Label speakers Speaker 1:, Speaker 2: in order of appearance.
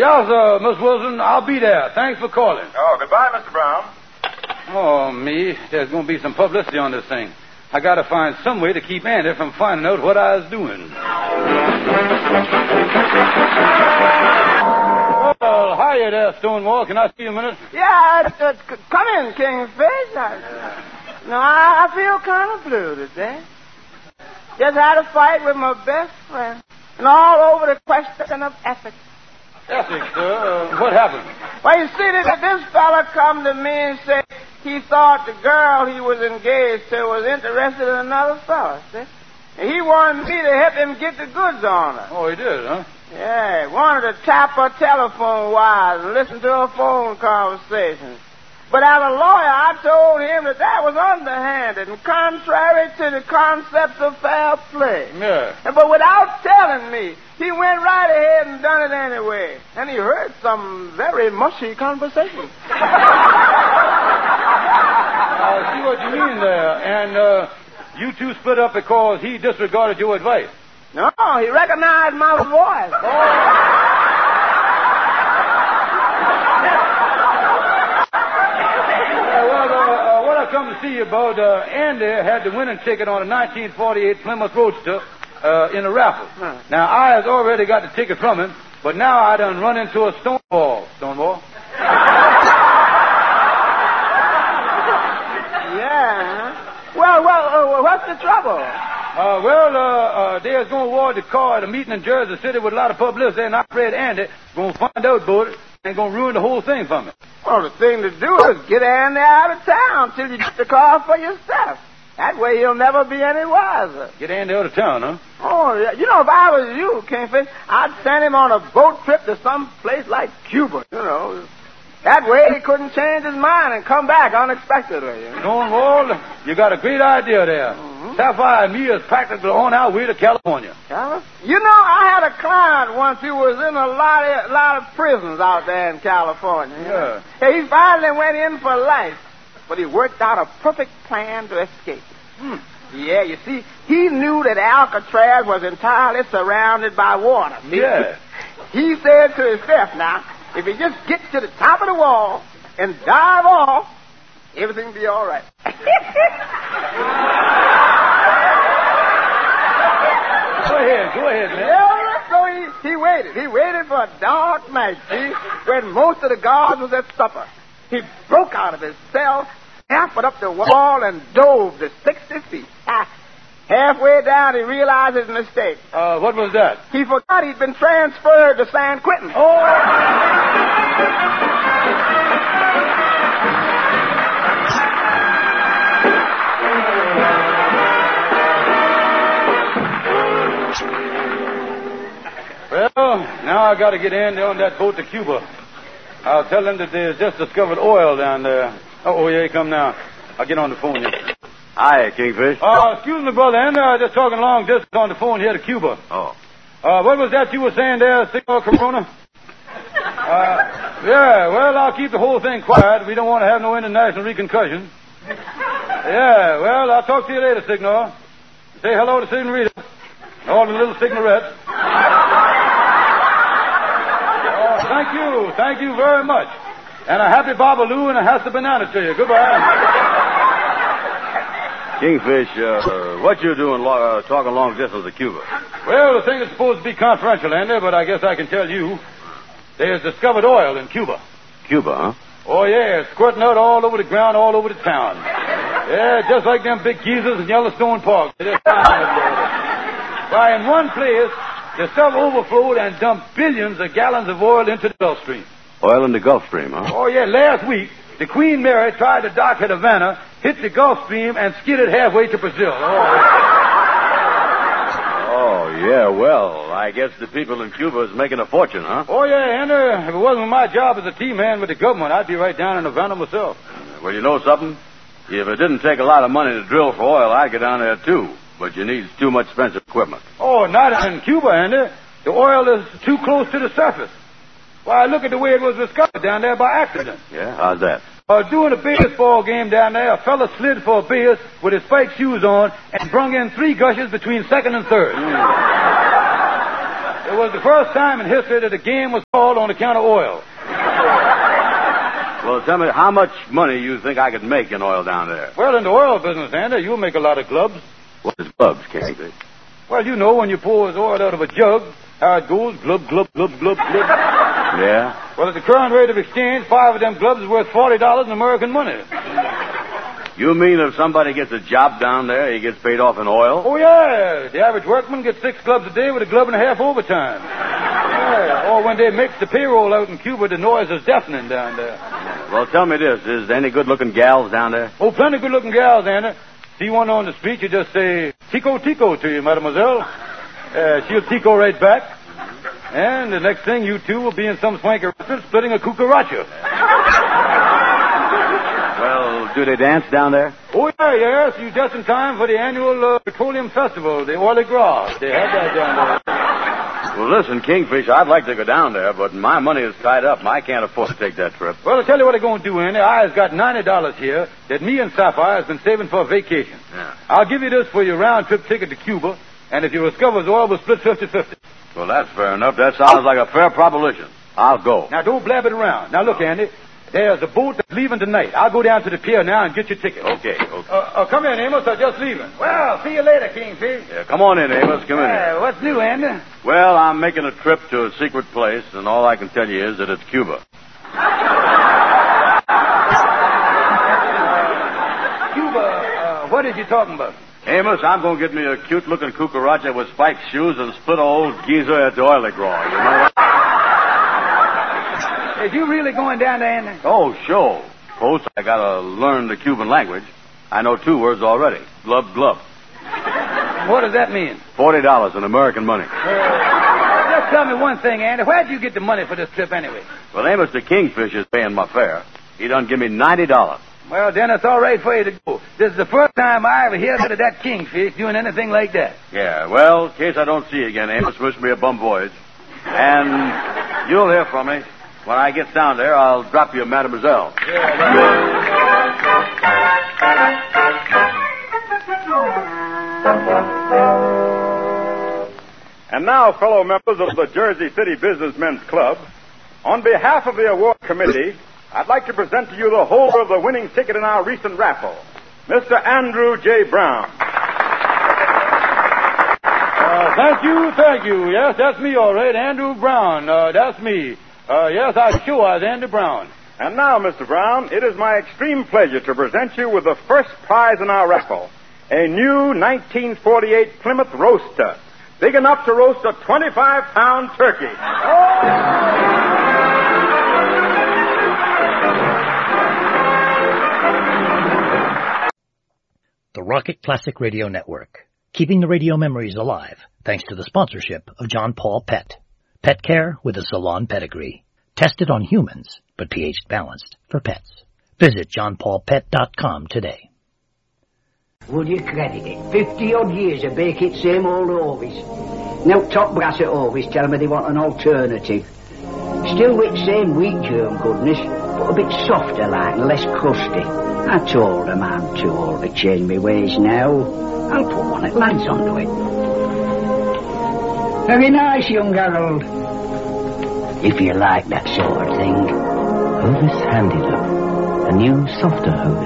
Speaker 1: Yes, Miss Wilson, I'll be there. Thanks for calling.
Speaker 2: Oh, goodbye, Mr. Brown.
Speaker 1: Oh, me. There's going to be some publicity on this thing. I got to find some way to keep Andy from finding out what I was doing. Well, hiya there, Stonewall. Can I see you a minute?
Speaker 3: Yeah, come in, Kingfish. I feel kind of blue today. Just had a fight with my best friend. And all over the question of ethics.
Speaker 1: Ethics, sir? What happened?
Speaker 3: Well, you see, this fella come to me and said he thought the girl he was engaged to was interested in another fella, see? And he wanted me to help him get the goods on her.
Speaker 1: Oh, he did, huh?
Speaker 3: Yeah, he wanted to tap her telephone wires and listen to her phone conversations. But as a lawyer, I told him that was underhanded and contrary to the concepts of fair play.
Speaker 1: Yeah.
Speaker 3: But without telling me, he went right ahead and done it anyway. And he heard some very mushy conversation.
Speaker 1: I see what you mean there. And you two split up because he disregarded your advice.
Speaker 3: No, he recognized my voice.
Speaker 1: What I come to see you about, Andy had the winning ticket on a 1948 Plymouth Roadster in a raffle. Now, I has already got the ticket from him, but now I done run into a Stonewall. Stonewall?
Speaker 3: Yeah. Well, what's the trouble?
Speaker 1: There's going to award the car at a meeting in Jersey City with a lot of publicity, and I'm afraid Andy going to find out about it and going to ruin the whole thing for me.
Speaker 3: Well, the thing to do is get Andy out of town till you get the car for yourself. That way he'll never be any wiser.
Speaker 1: Get Andy out of town, huh?
Speaker 3: Oh, yeah. You know, if I was you, Kingfish, I'd send him on a boat trip to some place like Cuba, you know. That way he couldn't change his mind and come back unexpectedly. You know?
Speaker 1: Stonewall, you got a great idea there. Sapphire and me is practically on our way to California.
Speaker 3: You know, I had a client once who was in a lot of prisons out there in California.
Speaker 1: Yeah.
Speaker 3: He finally went in for life, but he worked out a perfect plan to escape. Yeah, you see, he knew that Alcatraz was entirely surrounded by water.
Speaker 1: Yeah.
Speaker 3: He said to himself, now, if he just gets to the top of the wall and dive off, everything will be all right.
Speaker 1: Go ahead, man.
Speaker 3: Yeah, so he waited. He waited for a dark night, see, when most of the guards was at supper. He broke out of his cell, halfway up the wall, and dove to 60 feet. Halfway down, he realized his mistake.
Speaker 1: What was that?
Speaker 3: He forgot he'd been transferred to San Quentin.
Speaker 1: Well, now I got to get Andy on that boat to Cuba. I'll tell him that there's just discovered oil down there. Oh, here he come now. I'll get on the phone here.
Speaker 4: Hi, Kingfish.
Speaker 1: Excuse me, brother, Andy. I was just talking long distance on the phone here to Cuba.
Speaker 4: Oh.
Speaker 1: What was that you were saying there, Senor Corona? Yeah, well, I'll keep the whole thing quiet. We don't want to have no international reconcusion. Yeah, well, I'll talk to you later, Signor. Say hello to Senorita. All the little signorettes. Thank you very much. And a happy Babaloo and a Hasta Banana to you. Goodbye.
Speaker 4: Kingfish, what you doing talking long distance to Cuba?
Speaker 1: Well, the thing is supposed to be confidential, Andy, but I guess I can tell you. There's discovered oil in Cuba.
Speaker 4: Cuba, huh?
Speaker 1: Oh, yeah, squirting out all over the ground, all over the town. Yeah, just like them big geezers in Yellowstone Park. Why, in one place, the stuff overflowed and dumped billions of gallons of oil into the Gulf Stream.
Speaker 4: Oil in the Gulf Stream, huh?
Speaker 1: Oh, yeah, last week, the Queen Mary tried to dock at Havana, hit the Gulf Stream, and skidded halfway to Brazil.
Speaker 4: Oh, yeah, well, I guess the people in Cuba is making a fortune, huh?
Speaker 1: Oh, yeah, Andy, if it wasn't my job as a team hand with the government, I'd be right down in Havana myself.
Speaker 4: Well, you know something? If it didn't take a lot of money to drill for oil, I'd get down there, too. But you need too much expensive equipment.
Speaker 1: Oh, not in Cuba, Andy. The oil is too close to the surface. Why, look at the way it was discovered down there by accident.
Speaker 4: Yeah? How's that?
Speaker 1: Doing a baseball game down there, a fella slid for a base with his spiked shoes on and brung in 3 gushes between second and third. It was the first time in history that a game was called on account of oil.
Speaker 4: Well, tell me, how much money you think I could make in oil down there?
Speaker 1: Well, in the oil business, Andy, you'll make a lot of clubs.
Speaker 4: What is clubs, Kingfish?
Speaker 1: Well, you know when you pour his oil out of a jug, how it goes, glub, glub, glub, glub, glub.
Speaker 4: Yeah?
Speaker 1: Well, at the current rate of exchange, 5 of them glubs is worth $40 in American money.
Speaker 4: You mean if somebody gets a job down there, he gets paid off in oil?
Speaker 1: Oh, yeah. The average workman gets 6 clubs a day with a glove and a half overtime. Yeah. Or when they mix the payroll out in Cuba, the noise is deafening down there.
Speaker 4: Well, tell me this. Is there any good-looking gals down there?
Speaker 1: Oh, plenty of good-looking gals, Andy. See one on the street, you just say, Tico, Tico to you, mademoiselle. She'll Tico right back. And the next thing, you two will be in some swanky restaurant splitting a cucaracha.
Speaker 4: Well, do they dance down there?
Speaker 1: Oh, yeah, yes. You just in time for the annual petroleum festival, the Oil Gras. They have that down there.
Speaker 4: Well, listen, Kingfish, I'd like to go down there, but my money is tied up, and I can't afford to take that trip.
Speaker 1: Well, I'll tell you what I'm going to do, Andy. I've got $90 here that me and Sapphire has been saving for a vacation.
Speaker 4: Yeah.
Speaker 1: I'll give you this for your round-trip ticket to Cuba, and if you discover oil, we'll split 50-50.
Speaker 4: Well, that's fair enough. That sounds like a fair proposition. I'll go.
Speaker 1: Now, don't blab it around. Now, look, Andy. There's a boat that's leaving tonight. I'll go down to the pier now and get your ticket.
Speaker 4: Okay.
Speaker 1: Come in, Amos. I'm just leaving. Well, see you later, Kingfish.
Speaker 4: Yeah, come on in, Amos. Come in here.
Speaker 1: What's new, Andy?
Speaker 4: Well, I'm making a trip to a secret place, and all I can tell you is that it's Cuba.
Speaker 1: Cuba, what is you talking about?
Speaker 4: Amos, I'm going to get me a cute-looking cucaracha with spiked shoes and split an old geezer at the Oil Gras. You know what?
Speaker 1: Is you really going down there, Andy?
Speaker 4: Oh, sure. First, I got to learn the Cuban language. I know 2 words already. Glub, glub.
Speaker 1: What does that mean?
Speaker 4: $40 in American money.
Speaker 1: Just tell me one thing, Andy. Where'd you get the money for this trip anyway?
Speaker 4: Well, Amos, the Kingfish is paying my fare. He done give me $90.
Speaker 1: Well, then it's all right for you to go. This is the first time I ever heard of that Kingfish doing anything like that.
Speaker 4: Yeah, well, in case I don't see you again, Amos, wish me a bum voyage. And you'll hear from me. When I get down there, I'll drop you a mademoiselle.
Speaker 2: And now, fellow members of the Jersey City Businessmen's Club, on behalf of the award committee, I'd like to present to you the holder of the winning ticket in our recent raffle, Mr. Andrew J. Brown.
Speaker 1: Thank you. Yes, that's me, all right. Andrew Brown. That's me. Yes, I sure was Andy Brown.
Speaker 2: And now, Mr. Brown, it is my extreme pleasure to present you with the first prize in our raffle, a new 1948 Plymouth Roaster, big enough to roast a 25-pound turkey.
Speaker 5: The Rocket Classic Radio Network, keeping the radio memories alive thanks to the sponsorship of John Paul Pet. Pet care with a salon pedigree. Tested on humans, but pH balanced for pets. Visit johnpaulpet.com today.
Speaker 6: Would you credit it? 50-odd years of baking same old Orvis. Now top brass at Orvis tell me they want an alternative. Still with same wheat germ goodness, but a bit softer like and less crusty. I told them I'm too old to change my ways now. I'll put one that lands onto it. Very nice, young Harold. If you like that sort of thing.
Speaker 7: Hovis Handy Look, a new, softer Hovis.